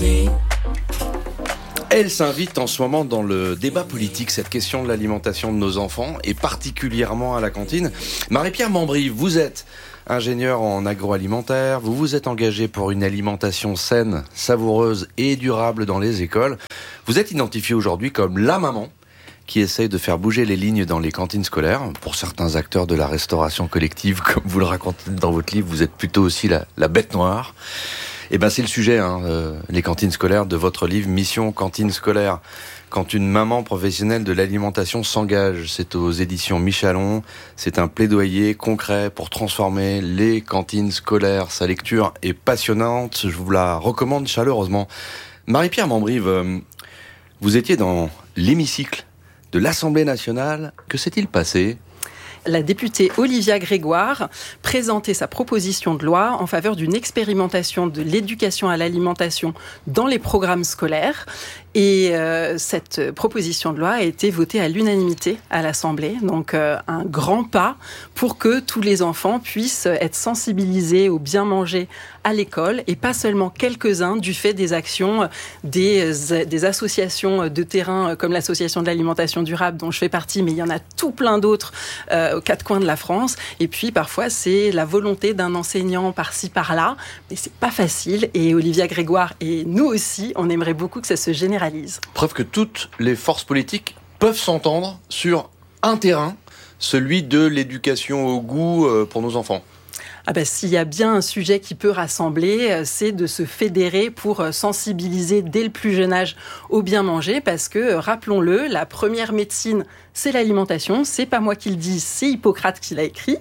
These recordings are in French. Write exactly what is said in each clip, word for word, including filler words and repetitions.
Elle s'invite en ce moment dans le débat politique, cette question de l'alimentation de nos enfants, et particulièrement à la cantine. Marie-Pierre Mambry, vous êtes ingénieure en agroalimentaire, vous vous êtes engagée pour une alimentation saine, savoureuse et durable dans les écoles. Vous êtes identifiée aujourd'hui comme la maman qui essaye de faire bouger les lignes dans les cantines scolaires. Pour certains acteurs de la restauration collective, comme vous le racontez dans votre livre, vous êtes plutôt aussi la, la bête noire. Et ben c'est le sujet, hein, euh, les cantines scolaires de votre livre Mission Cantine Scolaire. Quand une maman professionnelle de l'alimentation s'engage, c'est aux éditions Michalon. C'est un plaidoyer concret pour transformer les cantines scolaires. Sa lecture est passionnante, je vous la recommande chaleureusement. Marie-Pierre Mambry, vous étiez dans l'hémicycle de l'Assemblée nationale. Que s'est-il passé ? La députée Olivia Grégoire présentait sa proposition de loi en faveur d'une expérimentation de l'éducation à l'alimentation dans les programmes scolaires. Et euh, cette proposition de loi a été votée à l'unanimité à l'Assemblée. Donc euh, un grand pas pour que tous les enfants puissent être sensibilisés au bien manger à l'école et pas seulement quelques-uns du fait des actions des, des associations de terrain comme l'association de l'alimentation durable dont je fais partie, mais il y en a tout plein d'autres euh, aux quatre coins de la France. Et puis parfois c'est la volonté d'un enseignant par-ci par-là, mais c'est pas facile. Et Olivia Grégoire et nous aussi, on aimerait beaucoup que ça se généralise. Preuve que toutes les forces politiques peuvent s'entendre sur un terrain, celui de l'éducation au goût pour nos enfants. Ah ben, s'il y a bien un sujet qui peut rassembler, c'est de se fédérer pour sensibiliser dès le plus jeune âge au bien manger, parce que, rappelons-le, la première médecine, c'est l'alimentation. C'est pas moi qui le dis, c'est Hippocrate qui l'a écrit.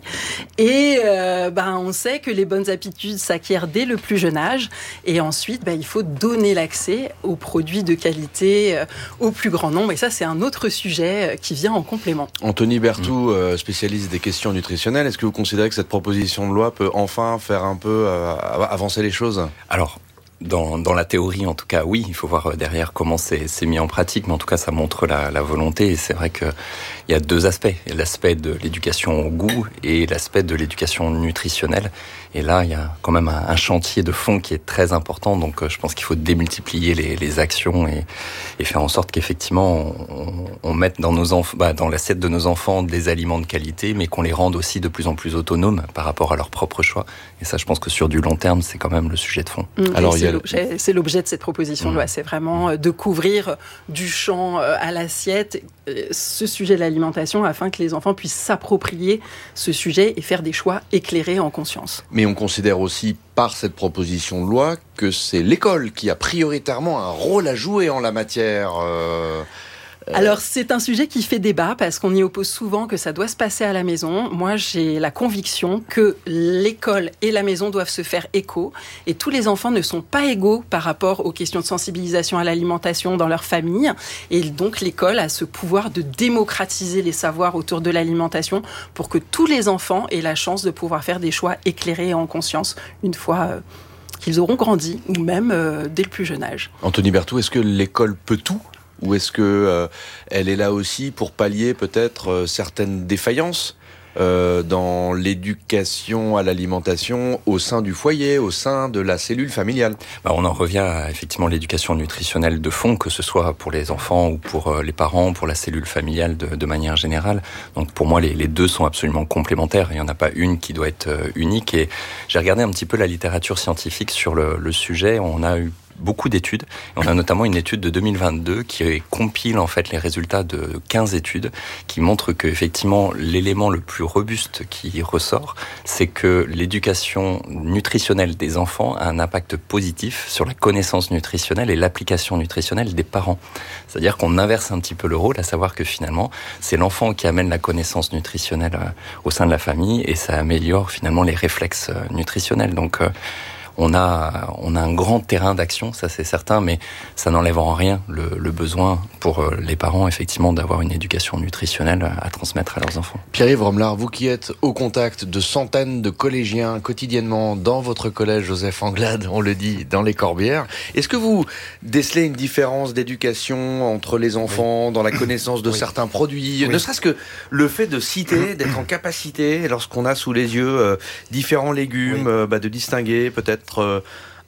Et euh, ben, on sait que les bonnes habitudes s'acquièrent dès le plus jeune âge. Et ensuite, ben, il faut donner l'accès aux produits de qualité euh, au plus grand nombre. Et ça, c'est un autre sujet euh, qui vient en complément. Anthony Berthoud, euh, spécialiste des questions nutritionnelles, est-ce que vous considérez que cette proposition de loi peut enfin faire un peu euh, avancer les choses ? Alors, Dans, dans la théorie, en tout cas, oui, il faut voir derrière comment c'est, c'est mis en pratique, mais en tout cas, ça montre la, la volonté. Et c'est vrai qu'il y a deux aspects. Il y a l'aspect de l'éducation au goût et l'aspect de l'éducation nutritionnelle. Et là, il y a quand même un, un chantier de fond qui est très important. Donc, je pense qu'il faut démultiplier les, les actions et, et faire en sorte qu'effectivement, on, on mette dans, nos enf- bah, dans l'assiette de nos enfants des aliments de qualité, mais qu'on les rende aussi de plus en plus autonomes par rapport à leurs propres choix. Et ça, je pense que sur du long terme, c'est quand même le sujet de fond. Mmh, Alors, il y a L'objet, c'est l'objet de cette proposition de loi, c'est vraiment de couvrir du champ à l'assiette ce sujet de l'alimentation afin que les enfants puissent s'approprier ce sujet et faire des choix éclairés en conscience. Mais on considère aussi par cette proposition de loi que c'est l'école qui a prioritairement un rôle à jouer en la matière. Euh... Alors, c'est un sujet qui fait débat parce qu'on y oppose souvent que ça doit se passer à la maison. Moi, j'ai la conviction que l'école et la maison doivent se faire écho et tous les enfants ne sont pas égaux par rapport aux questions de sensibilisation à l'alimentation dans leur famille. Et donc, l'école a ce pouvoir de démocratiser les savoirs autour de l'alimentation pour que tous les enfants aient la chance de pouvoir faire des choix éclairés et en conscience une fois euh, qu'ils auront grandi ou même euh, dès le plus jeune âge. Anthony Berthoud, est-ce que l'école peut tout ? Ou est-ce que euh, elle est là aussi pour pallier peut-être euh, certaines défaillances euh, dans l'éducation à l'alimentation au sein du foyer, au sein de la cellule familiale ? Bah, on en revient à effectivement l'éducation nutritionnelle de fond, que ce soit pour les enfants ou pour euh, les parents, pour la cellule familiale de, de manière générale. Donc pour moi, les, les deux sont absolument complémentaires. Il n'y en a pas une qui doit être euh, unique. Et j'ai regardé un petit peu la littérature scientifique sur le, le sujet. On a eu beaucoup d'études. On a notamment une étude de deux mille vingt-deux qui compile en fait les résultats de quinze études qui montrent que effectivement l'élément le plus robuste qui ressort, c'est que l'éducation nutritionnelle des enfants a un impact positif sur la connaissance nutritionnelle et l'application nutritionnelle des parents. C'est-à-dire qu'on inverse un petit peu le rôle, à savoir que finalement c'est l'enfant qui amène la connaissance nutritionnelle au sein de la famille et ça améliore finalement les réflexes nutritionnels. Donc On a, on a un grand terrain d'action, ça c'est certain, mais ça n'enlève en rien le, le besoin pour les parents, effectivement, d'avoir une éducation nutritionnelle à transmettre à leurs enfants. Pierre-Yves Romelard, vous qui êtes au contact de centaines de collégiens quotidiennement dans votre collège Joseph Anglade, on le dit, dans les Corbières, est-ce que vous décelez une différence d'éducation entre les enfants, oui, dans la connaissance de oui. certains produits, oui. ne serait-ce que le fait de citer, d'être en capacité, lorsqu'on a sous les yeux euh, différents légumes, oui. euh, bah, de distinguer peut-être Euh,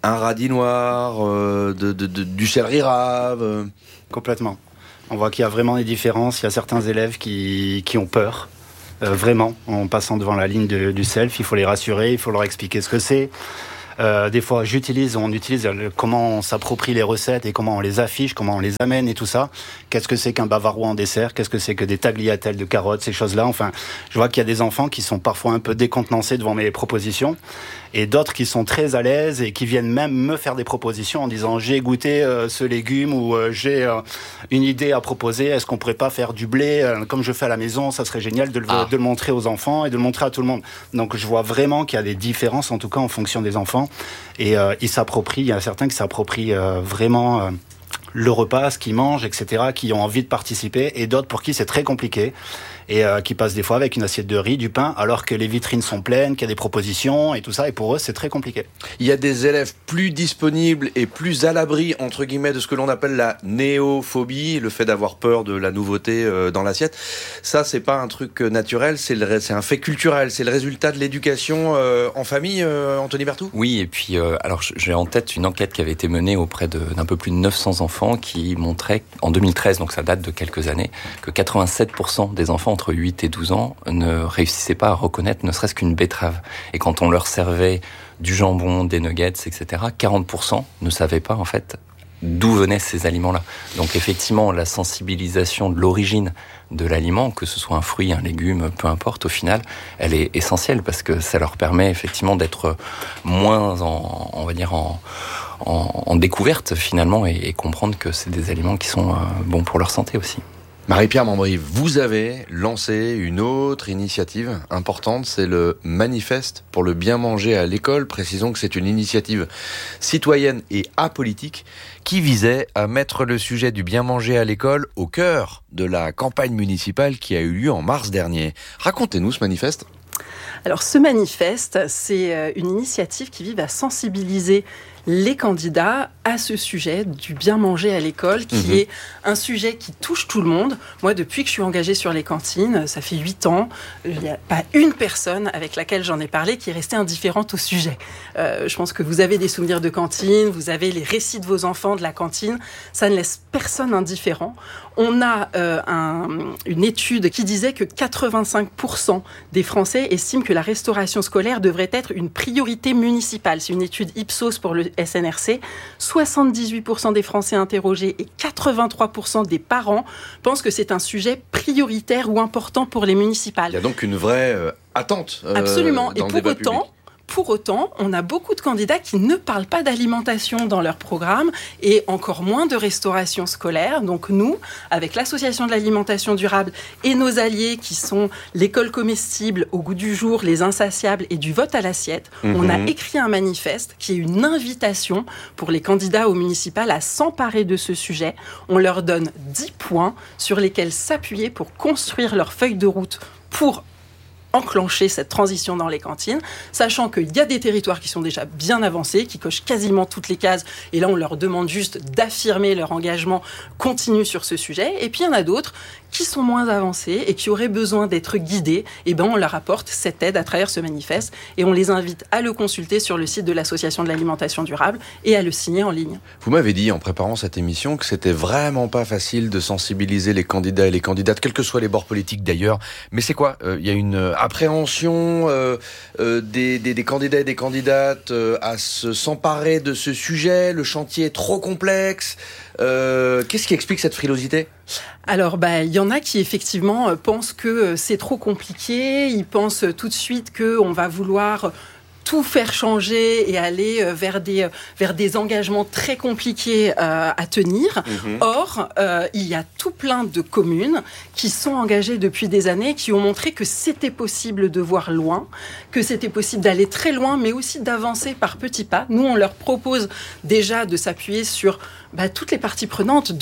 un radis noir, euh, de, de, de, du céleri rave euh... Complètement. On voit qu'il y a vraiment des différences. Il y a certains élèves qui, qui ont peur, euh, vraiment, en passant devant la ligne de, du self. Il faut les rassurer, il faut leur expliquer ce que c'est. Euh, des fois, j'utilise, on utilise le, comment on s'approprie les recettes et comment on les affiche, comment on les amène et tout ça. Qu'est-ce que c'est qu'un bavarois en dessert? Qu'est-ce que c'est que des tagliatelles de carottes, ces choses-là? Enfin, je vois qu'il y a des enfants qui sont parfois un peu décontenancés devant mes propositions et d'autres qui sont très à l'aise et qui viennent même me faire des propositions en disant j'ai goûté euh, ce légume ou euh, j'ai euh, une idée à proposer. Est-ce qu'on pourrait pas faire du blé euh, comme je fais à la maison? Ça serait génial de le, ah. de le montrer aux enfants et de le montrer à tout le monde. Donc, je vois vraiment qu'il y a des différences, en tout cas en fonction des enfants. Et euh, ils s'approprient, il y a certains qui s'approprient euh, vraiment euh, le repas, ce qu'ils mangent, et cetera, qui ont envie de participer, et d'autres pour qui c'est très compliqué, et euh, qui passent des fois avec une assiette de riz, du pain, alors que les vitrines sont pleines, qu'il y a des propositions, et tout ça, et pour eux, c'est très compliqué. Il y a des élèves plus disponibles et plus à l'abri, entre guillemets, de ce que l'on appelle la néophobie, le fait d'avoir peur de la nouveauté euh, dans l'assiette. Ça, c'est pas un truc naturel, c'est, le, c'est un fait culturel, c'est le résultat de l'éducation euh, en famille, euh, Anthony Berthoud ? Oui, et puis, euh, alors j'ai en tête une enquête qui avait été menée auprès de, d'un peu plus de neuf cents enfants, qui montrait, en deux mille treize, donc ça date de quelques années, que quatre-vingt-sept pour cent des enfants entre huit et douze ans ne réussissaient pas à reconnaître ne serait-ce qu'une betterave. Et quand on leur servait du jambon, des nuggets, et cetera, quarante pour cent ne savaient pas, en fait, d'où venaient ces aliments-là. Donc effectivement, la sensibilisation de l'origine de l'aliment, que ce soit un fruit, un légume, peu importe, au final, elle est essentielle parce que ça leur permet effectivement d'être moins en, on va dire, en, en, en découverte finalement et, et comprendre que c'est des aliments qui sont euh, bons pour leur santé aussi. Marie-Pierre Mambry, vous avez lancé une autre initiative importante, c'est le manifeste pour le bien manger à l'école. Précisons que c'est une initiative citoyenne et apolitique qui visait à mettre le sujet du bien manger à l'école au cœur de la campagne municipale qui a eu lieu en mars dernier. Racontez-nous ce manifeste. Alors ce manifeste, c'est une initiative qui vise à sensibiliser les candidats à ce sujet du bien manger à l'école, qui mmh. est un sujet qui touche tout le monde. Moi, depuis que je suis engagée sur les cantines, ça fait huit ans, il n'y a pas une personne avec laquelle j'en ai parlé qui est restée indifférente au sujet. Euh, je pense que vous avez des souvenirs de cantine, vous avez les récits de vos enfants de la cantine, ça ne laisse personne indifférent. On a euh, un, une étude qui disait que quatre-vingt-cinq pour cent des Français estiment que la restauration scolaire devrait être une priorité municipale. C'est une étude Ipsos pour le S N R C. soixante-dix-huit pour cent des Français interrogés et quatre-vingt-trois pour cent des parents pensent que c'est un sujet prioritaire ou important pour les municipales. Il y a donc une vraie euh, attente euh, Absolument. dans et le pour débat autant, public. Pour autant, on a beaucoup de candidats qui ne parlent pas d'alimentation dans leur programme et encore moins de restauration scolaire. Donc nous, avec l'Association de l'alimentation durable et nos alliés qui sont l'école comestible au goût du jour, les insatiables et du vote à l'assiette, mmh. on a écrit un manifeste qui est une invitation pour les candidats au municipal à s'emparer de ce sujet. On leur donne dix points sur lesquels s'appuyer pour construire leur feuille de route pour enclencher cette transition dans les cantines, sachant qu'il y a des territoires qui sont déjà bien avancés, qui cochent quasiment toutes les cases, et là on leur demande juste d'affirmer leur engagement continu sur ce sujet, et puis il y en a d'autres qui sont moins avancés et qui auraient besoin d'être guidés, et ben on leur apporte cette aide à travers ce manifeste, et on les invite à le consulter sur le site de l'Association de l'alimentation durable et à le signer en ligne. Vous m'avez dit en préparant cette émission que c'était vraiment pas facile de sensibiliser les candidats et les candidates, quels que soient les bords politiques d'ailleurs, mais c'est quoi ? Il euh, y a une appréhension euh, euh, des, des, des candidats et des candidates euh, à se, s'emparer de ce sujet, le chantier est trop complexe. Euh, qu'est-ce qui explique cette frilosité ? Alors, bah, il y en a qui effectivement euh, pensent que euh, c'est trop compliqué, ils pensent euh, tout de suite qu'on va vouloir tout faire changer et aller vers des, vers des engagements très compliqués euh, à tenir. Mmh. Or, euh, il y a tout plein de communes qui sont engagées depuis des années, qui ont montré que c'était possible de voir loin, que c'était possible d'aller très loin, mais aussi d'avancer par petits pas. Nous, on leur propose déjà de s'appuyer sur bah, toutes les parties prenantes, de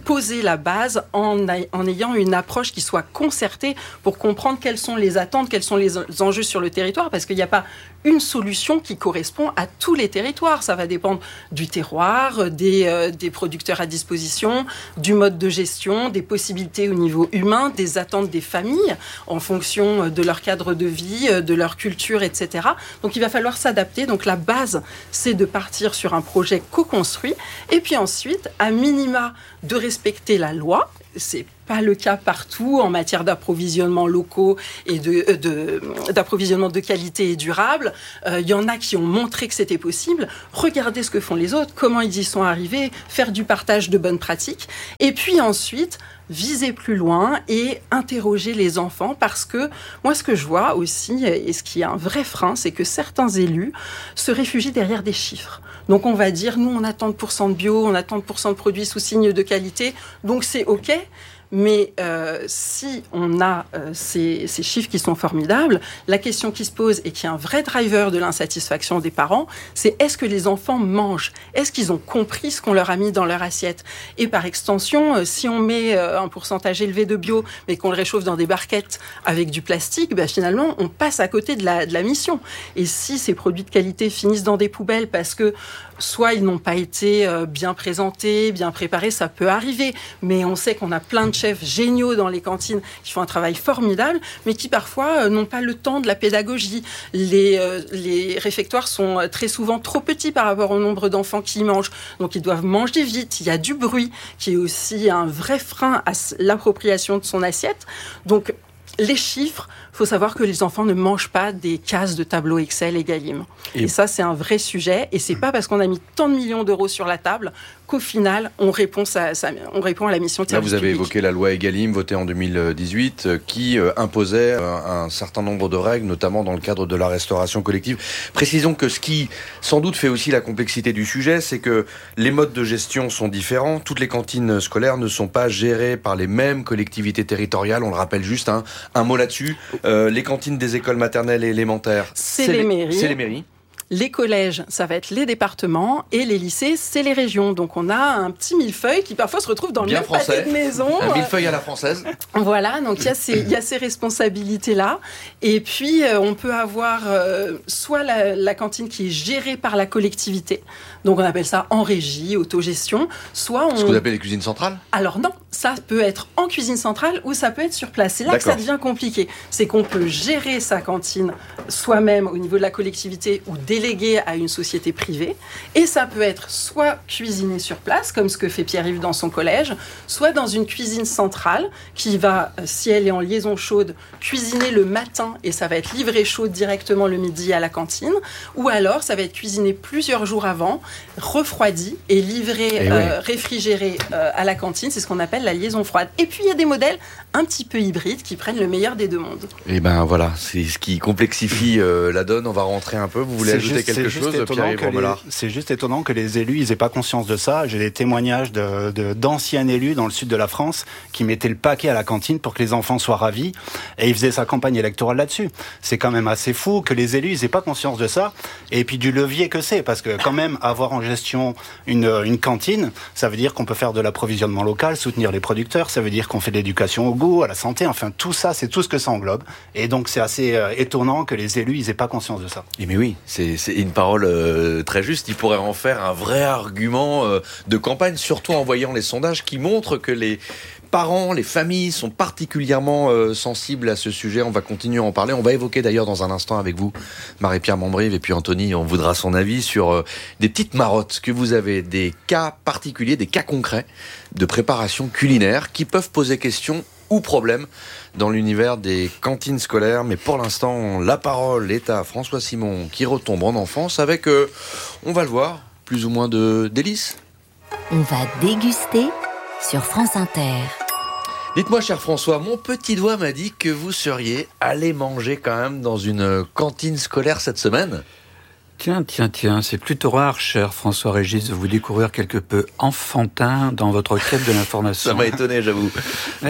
poser la base en, a, en ayant une approche qui soit concertée pour comprendre quelles sont les attentes, quels sont les enjeux sur le territoire, parce qu'il n'y a pas une solution qui correspond à tous les territoires. Ça va dépendre du terroir, des, euh, des producteurs à disposition, du mode de gestion, des possibilités au niveau humain, des attentes des familles en fonction de leur cadre de vie, de leur culture, et cetera. Donc il va falloir s'adapter. Donc la base, c'est de partir sur un projet co-construit et puis ensuite, à minima, de respecter la loi. C'est pas le cas partout en matière d'approvisionnement locaux et de, de, d'approvisionnement de qualité et durable. Euh, il y en a qui ont montré que c'était possible. Regardez ce que font les autres, comment ils y sont arrivés, faire du partage de bonnes pratiques. Et puis ensuite, viser plus loin et interroger les enfants, parce que moi, ce que je vois aussi, et ce qui est un vrai frein, c'est que certains élus se réfugient derrière des chiffres. Donc on va dire, nous, on a tant de pourcents de bio, on a tant de pourcents de produits sous signe de qualité, donc c'est OK. Mais euh, si on a euh, ces, ces chiffres qui sont formidables, la question qui se pose et qui est un vrai driver de l'insatisfaction des parents, c'est est-ce que les enfants mangent ? Est-ce qu'ils ont compris ce qu'on leur a mis dans leur assiette ? Et par extension, euh, si on met euh, un pourcentage élevé de bio, mais qu'on le réchauffe dans des barquettes avec du plastique, bah, finalement, on passe à côté de la, de la mission. Et si ces produits de qualité finissent dans des poubelles parce que soit ils n'ont pas été euh, bien présentés, bien préparés, ça peut arriver, mais on sait qu'on a plein de chefs géniaux dans les cantines qui font un travail formidable, mais qui parfois euh, n'ont pas le temps de la pédagogie. Les, euh, les réfectoires sont euh, très souvent trop petits par rapport au nombre d'enfants qui y mangent, donc ils doivent manger vite. Il y a du bruit qui est aussi un vrai frein à l'appropriation de son assiette. Donc les chiffres, il faut savoir que les enfants ne mangent pas des cases de tableau Excel et Galim. Et, et ça, c'est un vrai sujet. Et c'est pas parce qu'on a mis tant de millions d'euros sur la table qu'au final, on répond, ça, ça, on répond à la mission de service Là, vous avez public. évoqué la loi Egalim, votée en deux mille dix-huit, euh, qui euh, imposait euh, un certain nombre de règles, notamment dans le cadre de la restauration collective. Précisons que ce qui, sans doute, fait aussi la complexité du sujet, c'est que les modes de gestion sont différents. Toutes les cantines scolaires ne sont pas gérées par les mêmes collectivités territoriales. On le rappelle juste, hein, un mot là-dessus. Euh, les cantines des écoles maternelles et élémentaires, c'est, c'est les mairies. C'est les mairies. Les collèges, ça va être les départements, et les lycées, c'est les régions. Donc on a un petit millefeuille qui parfois se retrouve dans le Bien même français. pâté de maison. Un millefeuille à la française. Voilà, donc il y a ces, il y a ces responsabilités-là. Et puis euh, on peut avoir euh, soit la, la cantine qui est gérée par la collectivité, donc on appelle ça en régie, autogestion, soit on... Ce que vous appelez les cuisines centrales ? Alors non, ça peut être en cuisine centrale ou ça peut être sur place. C'est là D'accord. que ça devient compliqué. C'est qu'on peut gérer sa cantine soi-même au niveau de la collectivité ou délégué à une société privée, et ça peut être soit cuisiné sur place, comme ce que fait Pierre-Yves dans son collège, soit dans une cuisine centrale qui va, si elle est en liaison chaude, cuisiner le matin et ça va être livré chaud directement le midi à la cantine, ou alors ça va être cuisiné plusieurs jours avant, refroidi et livré, et euh, oui. réfrigéré euh, à la cantine. C'est ce qu'on appelle la liaison froide. Et puis il y a des modèles un petit peu hybrides qui prennent le meilleur des deux mondes. Et ben voilà, c'est ce qui complexifie euh, la donne. On va rentrer un peu. Vous voulez C'est ajouter juste- quelque c'est juste chose, étonnant Pierre-Yves que les- Romelard ? C'est juste étonnant que les élus ils aient pas conscience de ça. J'ai des témoignages de, de- d'anciens élus dans le sud de la France qui mettaient le paquet à la cantine pour que les enfants soient ravis, et ils faisaient sa campagne électorale là-dessus. C'est quand même assez fou que les élus ils aient pas conscience de ça, et puis du levier que c'est, parce que quand même avoir en gestion une, une cantine, ça veut dire qu'on peut faire de l'approvisionnement local, soutenir les producteurs, ça veut dire qu'on fait de l'éducation au goût, à la santé, enfin tout ça, c'est tout ce que ça englobe. Et donc c'est assez euh, étonnant que les élus ils aient pas conscience de ça. Et mais oui, c'est, c'est une parole euh, très juste. Il pourrait en faire un vrai argument euh, de campagne, surtout en voyant les sondages qui montrent que les parents, les familles sont particulièrement euh, sensibles à ce sujet. On va continuer à en parler. On va évoquer d'ailleurs dans un instant avec vous, Marie-Pierre Mambrive, et puis Anthony, on voudra son avis sur euh, des petites marottes que vous avez, des cas particuliers, des cas concrets de préparation culinaire qui peuvent poser question ou problème dans l'univers des cantines scolaires. Mais pour l'instant, la parole est à François Simon qui retombe en enfance avec, euh, on va le voir, plus ou moins de délices. On va déguster sur France Inter. Dites-moi, cher François, mon petit doigt m'a dit que vous seriez allé manger quand même dans une cantine scolaire cette semaine. Tiens, tiens, tiens, c'est plutôt rare, cher François-Régis, de vous découvrir quelque peu enfantin dans votre quête de l'information. Ça m'a étonné, j'avoue. Ouais,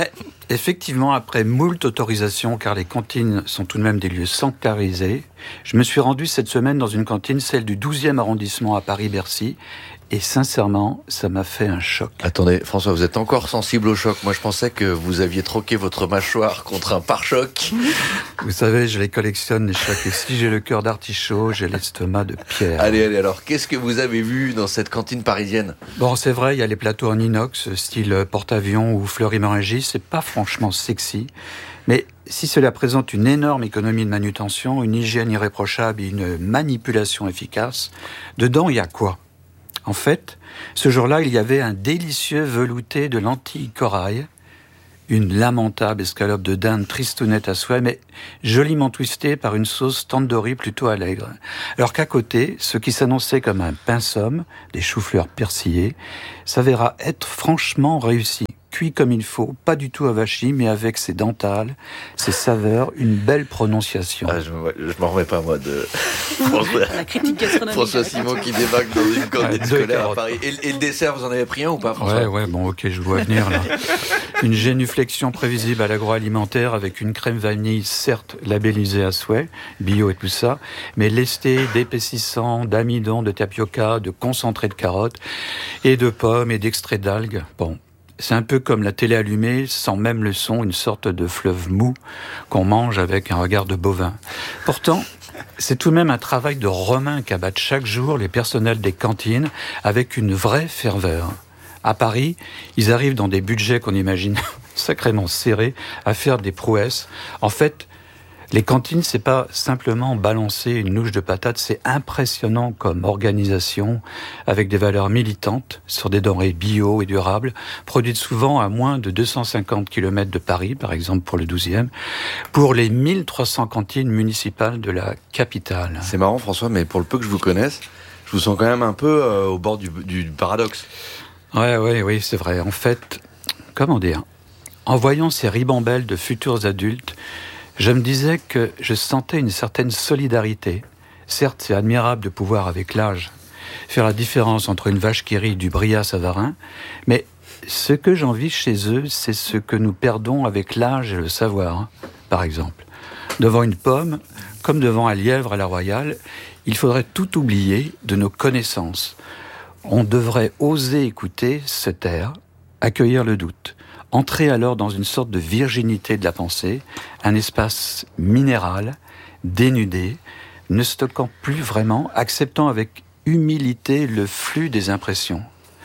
Effectivement, après moult autorisations, car les cantines sont tout de même des lieux sanctuarisés, je me suis rendu cette semaine dans une cantine, celle du douzième arrondissement à Paris-Bercy, et sincèrement, ça m'a fait un choc. Attendez, François, vous êtes encore sensible au choc. Moi, je pensais que vous aviez troqué votre mâchoire contre un pare-choc. Vous savez, je les collectionne, les chocs, et si j'ai le cœur d'artichaut, j'ai l'estomac de pierre. Allez, allez, alors, qu'est-ce que vous avez vu dans cette cantine parisienne ? Bon, c'est vrai, il y a les plateaux en inox, style porte-avions ou Fleury-Mérogis, c'est pas franchement sexy, mais si cela présente une énorme économie de manutention, une hygiène irréprochable et une manipulation efficace, dedans, il y a quoi ? En fait, ce jour-là, il y avait un délicieux velouté de lentilles corail, une lamentable escalope de dinde tristounette à souhait, mais joliment twistée par une sauce tandoori plutôt allègre. Alors qu'à côté, ce qui s'annonçait comme un pain somme, des choux-fleurs persillés, s'avéra être franchement réussi. Cuit comme il faut, pas du tout avachi, mais avec ses dentales, ses saveurs, une belle prononciation. Ah, je ne m'en remets pas, moi, de François, La critique gastronomique. François Simon qui débarque dans une cantine Ah, scolaire à Paris. Et, et le dessert, vous en avez pris un ou pas, François ? Ouais, ouais, bon, ok, je vois venir, là. Une génuflexion prévisible à l'agroalimentaire avec une crème vanille, certes labellisée à souhait, bio et tout ça, mais lestée d'épaississant, d'amidon, de tapioca, de concentré de carottes, et de pommes et d'extrait d'algues. Bon. C'est un peu comme la télé allumée, sans même le son, une sorte de fleuve mou qu'on mange avec un regard de bovin. Pourtant, c'est tout de même un travail de Romain qu'abattent chaque jour les personnels des cantines avec une vraie ferveur. À Paris, ils arrivent dans des budgets qu'on imagine sacrément serrés à faire des prouesses. En fait, les cantines, c'est pas simplement balancer une louche de patates, c'est impressionnant comme organisation, avec des valeurs militantes sur des denrées bio et durables, produites souvent à moins de deux cent cinquante kilomètres de Paris, par exemple pour le douzième, pour les mille trois cents cantines municipales de la capitale. C'est marrant, François, mais pour le peu que je vous connaisse, je vous sens quand même un peu euh, au bord du, du paradoxe. Ouais, ouais, oui, c'est vrai. En fait, comment dire, en voyant ces ribambelles de futurs adultes, je me disais que je sentais une certaine solidarité. Certes, c'est admirable de pouvoir, avec l'âge, faire la différence entre une vache qui rit et du Brillat Savarin, mais ce que j'envie chez eux, c'est ce que nous perdons avec l'âge et le savoir. Hein. Par exemple, devant une pomme, comme devant un lièvre à la Royale, il faudrait tout oublier de nos connaissances. On devrait oser écouter, se taire, accueillir le doute. Entrer alors dans une sorte de virginité de la pensée, un espace minéral, dénudé, ne stockant plus vraiment, acceptant avec humilité le flux des impressions.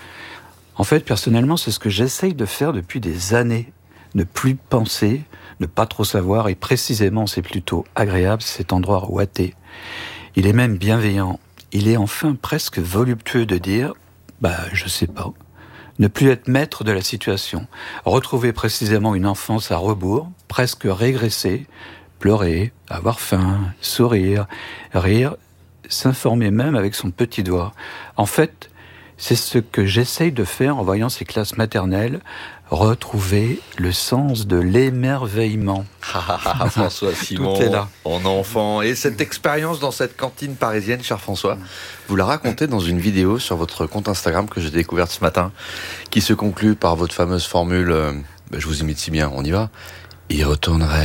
En fait, personnellement, c'est ce que j'essaye de faire depuis des années. Ne plus penser, ne pas trop savoir, et précisément, c'est plutôt agréable, cet endroit ouaté. Il est même bienveillant. Il est enfin presque voluptueux de dire « bah, je sais pas ». Ne plus être maître de la situation, retrouver précisément une enfance à rebours, presque régressée, pleurer, avoir faim, sourire, rire, s'informer même avec son petit doigt. En fait, c'est ce que j'essaye de faire en voyant ces classes maternelles, retrouver le sens de l'émerveillement. Ah, François Simon, Tout est là. en enfant. Et cette expérience dans cette cantine parisienne, cher François, vous la racontez dans une vidéo sur votre compte Instagram que j'ai découverte ce matin, qui se conclut par votre fameuse formule, euh, bah, je vous imite si bien, on y va, y retournerai-je ?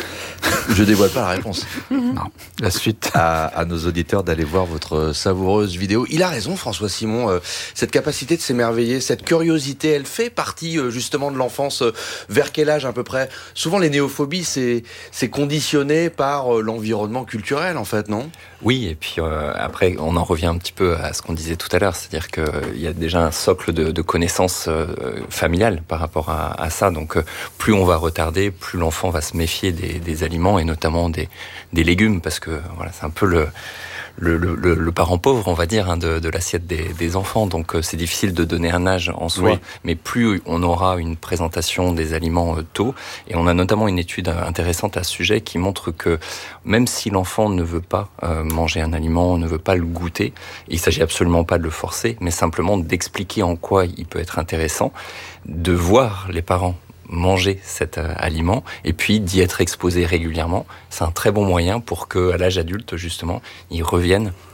Je dévoile pas la réponse. Non, la suite. À, à nos auditeurs d'aller voir votre savoureuse vidéo. Il a raison, François Simon. Euh, cette capacité de s'émerveiller, cette curiosité, elle fait partie euh, justement de l'enfance. Euh, vers quel âge à peu près ? Souvent, les néophobies, c'est, c'est conditionné par euh, l'environnement culturel, en fait, non ? Oui, et puis euh, après, on en revient un petit peu à ce qu'on disait tout à l'heure, c'est-à-dire qu'il euh, y a déjà un socle de, de connaissances euh, familiales par rapport à, à ça. Donc, euh, plus on va retarder, plus l'enfant va se méfier des, des aliments et notamment des, des légumes, parce que voilà, c'est un peu le Le, le, le parent pauvre, on va dire, hein, de, de l'assiette des, des enfants. Donc, euh, c'est difficile de donner un âge en soi, oui. Mais plus on aura une présentation des aliments euh, tôt, et on a notamment une étude intéressante à ce sujet qui montre que même si l'enfant ne veut pas euh, manger un aliment, ne veut pas le goûter, il s'agit absolument pas de le forcer, mais simplement d'expliquer en quoi il peut être intéressant, de voir les parents manger cet euh, aliment et puis d'y être exposé régulièrement. C'est un très bon moyen pour que, à l'âge adulte, justement, ils reviennent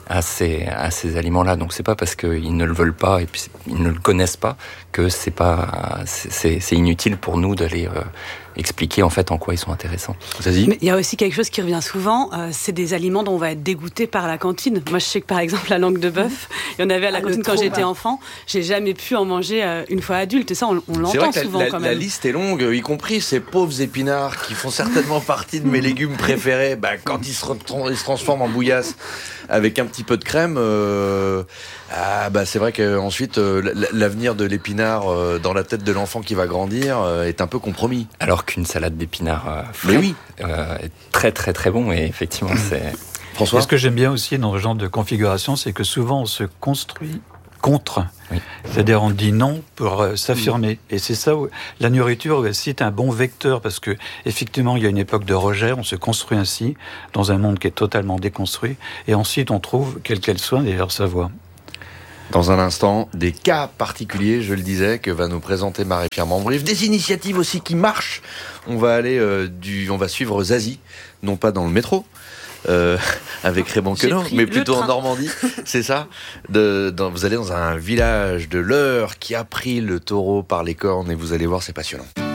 à ces, à ces aliments-là. Donc c'est pas parce qu'ils ne le veulent pas et puis ils ne le connaissent pas que c'est pas, c'est, c'est inutile pour nous d'aller euh, expliquer en fait en quoi ils sont intéressants. Vas-y. Mais il y a aussi quelque chose qui revient souvent, euh, c'est des aliments dont on va être dégoûté par la cantine. Moi je sais que par exemple la langue de bœuf, il y en avait à la ah, cantine quand j'étais enfant, j'ai jamais pu en manger euh, une fois adulte, et ça on, on l'entend c'est vrai que souvent la, la, quand même. La liste est longue, y compris ces pauvres épinards qui font certainement partie de mes légumes préférés, bah, quand ils se, ils se transforment en bouillasse avec un petit peu de crème, euh, ah, bah, c'est vrai qu'ensuite euh, l'avenir de l'épinard euh, dans la tête de l'enfant qui va grandir euh, est un peu compromis. Alors qu'une salade d'épinards euh, frais, mais oui. euh, est très très très bon, et effectivement c'est... François ? Et ce que j'aime bien aussi dans ce genre de configuration, c'est que souvent on se construit contre. Oui. C'est-à-dire on dit non pour euh, s'affirmer. Et c'est ça où la nourriture aussi est un bon vecteur, parce que effectivement il y a une époque de rejet, on se construit ainsi dans un monde qui est totalement déconstruit, et ensuite on trouve, quelle qu'elle soit, d'ailleurs sa voie. Dans un instant, des cas particuliers, je le disais, que va nous présenter Marie-Pierre Mambrive, des initiatives aussi qui marchent. On va aller euh, du, on va suivre Zazie, non pas dans le métro, Euh, avec Raymond Queneau, mais plutôt en Normandie, c'est ça. De, dans, vous allez dans un village de l'Eure qui a pris le taureau par les cornes et vous allez voir, c'est passionnant.